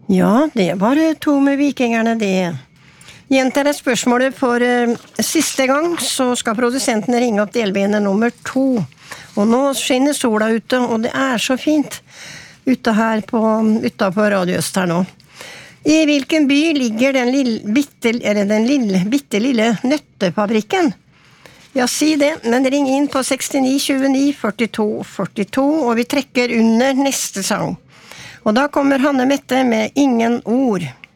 Ja, det var to med vikingerne det. Gjentar jeg spørsmålet for siste gang, så skal produsenten ringe opp delbene nummer 2. Og nå skinner sola ute, og det så fint ute her utenpå Radio Øst her nå. I hvilken by ligger den bitte lille nøttefabrikken? Ja, si det, men ring inn på 69 29 42 42, og vi trekker under neste sang. Og da kommer Hanne Mette med Ingen ord.